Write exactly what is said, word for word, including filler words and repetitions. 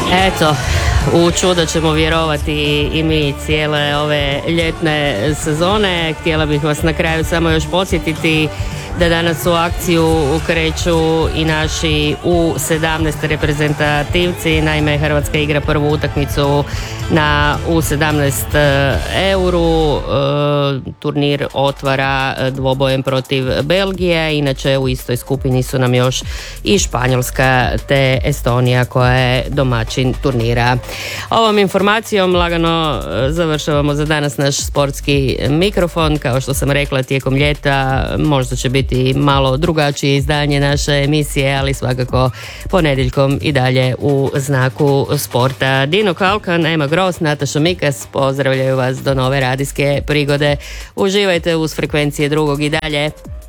Eto, u čudo ćemo vjerovati i mi cijele ove ljetne sezone. Htjela bih vas na kraju samo još podsjetiti da danas u akciju kreću i naši U sedamnaest reprezentativci. Naime, Hrvatska igra prvu utakmicu na U sedamnaest euru. E, turnir otvara dvobojem protiv Belgije. Inače, u istoj skupini su nam još i Španjolska te Estonija koja je domaćin turnira. Ovom informacijom lagano završavamo za danas naš sportski mikrofon. Kao što sam rekla, tijekom ljeta možda će biti malo drugačije izdanje naše emisije, ali svakako ponedjeljkom i dalje u znaku sporta. Dino Kalkan, Ema Gros, Nataša Mikas pozdravljaju vas do nove radijske prigode. Uživajte uz frekvencije drugog i dalje.